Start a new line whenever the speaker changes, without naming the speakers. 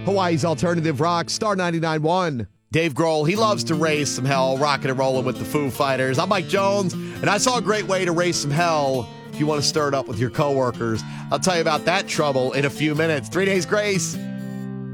Hawaii's Alternative Rock, Star 99.1. Dave Grohl, he loves to raise some hell, rocking and rolling with the Foo Fighters. I'm Mike Jones, and I saw a great way to raise some hell if you want to stir it up with your coworkers. I'll tell you about that trouble in a few minutes. 3 Days Grace.